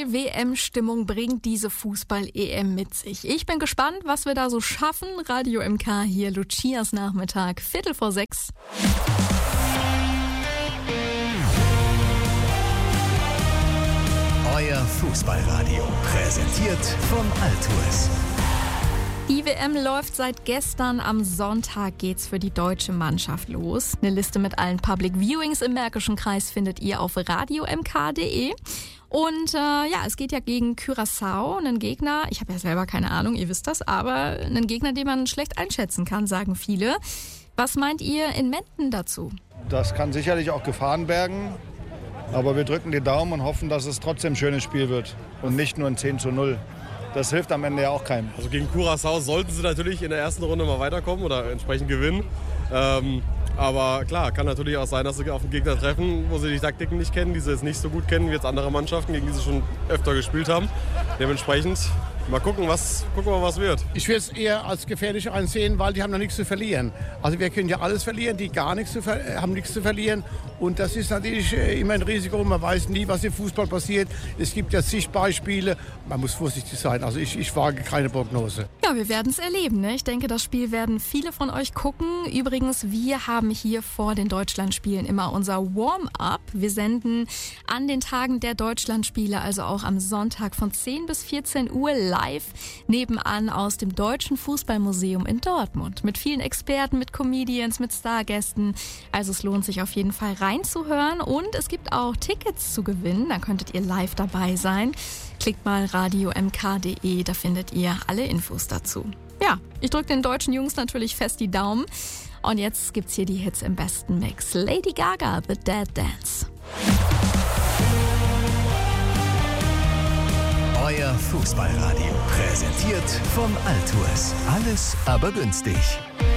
WM-Stimmung bringt diese Fußball-EM mit sich. Ich bin gespannt, was wir da so schaffen. Radio MK hier, Lucias Nachmittag, 5:45. Euer Fußballradio, präsentiert von Altuis. Die WM läuft seit gestern. Am Sonntag geht's für die deutsche Mannschaft los. Eine Liste mit allen Public Viewings im Märkischen Kreis findet ihr auf radiomk.de. Und es geht ja gegen Curaçao, einen Gegner, ich habe ja selber keine Ahnung, ihr wisst das, aber einen Gegner, den man schlecht einschätzen kann, sagen viele. Was meint ihr in Menden dazu? Das kann sicherlich auch Gefahren bergen, aber wir drücken die Daumen und hoffen, dass es trotzdem ein schönes Spiel wird und nicht nur ein 10:0. Das hilft am Ende ja auch keinem. Also gegen Curaçao sollten sie natürlich in der ersten Runde mal weiterkommen oder entsprechend gewinnen. Aber klar, kann natürlich auch sein, dass sie auf einen Gegner treffen, wo sie die Taktiken nicht kennen, die sie jetzt nicht so gut kennen wie jetzt andere Mannschaften, gegen die sie schon öfter gespielt haben. Dementsprechend mal gucken, was wird. Ich würde es eher als gefährlich ansehen, weil die haben noch nichts zu verlieren. Also wir können ja alles verlieren, die haben nichts zu verlieren. Und das ist natürlich immer ein Risiko. Man weiß nie, was im Fußball passiert. Es gibt ja zig Beispiele. Man muss vorsichtig sein. Also ich wage keine Prognose. Ja, wir werden es erleben, ne? Ich denke, das Spiel werden viele von euch gucken. Übrigens, wir haben hier vor den Deutschlandspielen immer unser Warm-up. Wir senden an den Tagen der Deutschlandspiele, also auch am Sonntag von 10 bis 14 Uhr live nebenan aus dem Deutschen Fußballmuseum in Dortmund. Mit vielen Experten, mit Comedians, mit Stargästen. Also es lohnt sich auf jeden Fall reinzuhören. Und es gibt auch Tickets zu gewinnen. Da könntet ihr live dabei sein. Klickt mal radiomk.de, da findet ihr alle Infos dazu. Ja, ich drücke den deutschen Jungs natürlich fest die Daumen. Und jetzt gibt's hier die Hits im besten Mix. Lady Gaga, The Dead Dance. Euer Fußballradio, präsentiert von Altuis. Alles aber günstig.